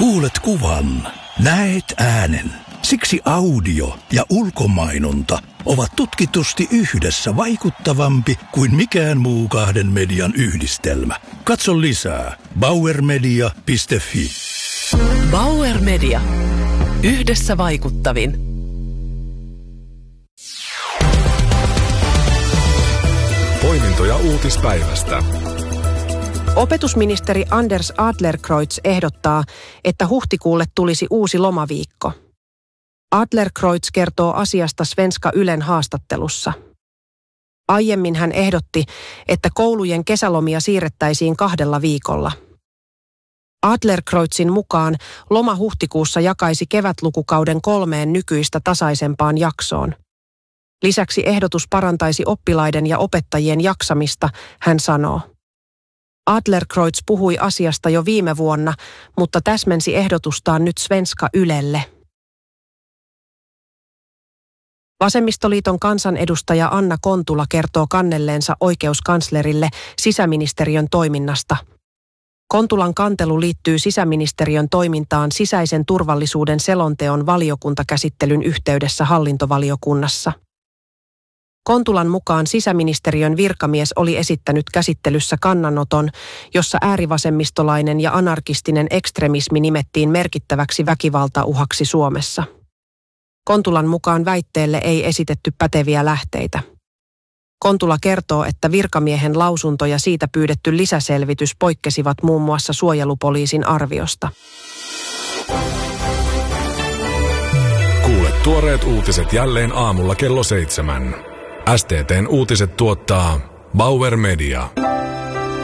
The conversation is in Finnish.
Kuulet kuvan, näet äänen. Siksi audio ja ulkomainonta ovat tutkitusti yhdessä vaikuttavampi kuin mikään muu kahden median yhdistelmä. Katso lisää bauermedia.fi. Bauer Media. Yhdessä vaikuttavin. Poimintoja uutispäivästä. Opetusministeri Anders Adlercreutz ehdottaa, että huhtikuulle tulisi uusi lomaviikko. Adlercreutz kertoo asiasta Svenska Ylen haastattelussa. Aiemmin hän ehdotti, että koulujen kesälomia siirrettäisiin 2 viikolla. Adlercreutzin mukaan loma huhtikuussa jakaisi kevätlukukauden 3 nykyistä tasaisempaan jaksoon. Lisäksi ehdotus parantaisi oppilaiden ja opettajien jaksamista, hän sanoo. Adlercreutz puhui asiasta jo viime vuonna, mutta täsmensi ehdotustaan nyt Svenska Ylelle. Vasemmistoliiton kansanedustaja Anna Kontula kertoo kannelleensa oikeuskanslerille sisäministeriön toiminnasta. Kontulan kantelu liittyy sisäministeriön toimintaan sisäisen turvallisuuden selonteon valiokuntakäsittelyn yhteydessä hallintovaliokunnassa. Kontulan mukaan sisäministeriön virkamies oli esittänyt käsittelyssä kannanoton, jossa äärivasemmistolainen ja anarkistinen ekstremismi nimettiin merkittäväksi väkivaltauhaksi Suomessa. Kontulan mukaan väitteelle ei esitetty päteviä lähteitä. Kontula kertoo, että virkamiehen lausunto ja siitä pyydetty lisäselvitys poikkesivat muun muassa suojelupoliisin arviosta. Kuule tuoreet uutiset jälleen aamulla kello 7. STT:n uutiset tuottaa Bauer Media.